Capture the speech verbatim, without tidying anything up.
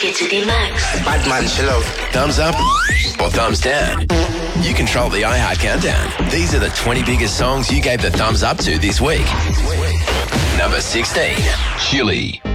to D Max. Batman, chill out. Thumbs up or thumbs down? You control the iHeart Countdown. These are the twenty biggest songs you gave the thumbs up to this week. Number sixteen, Chili.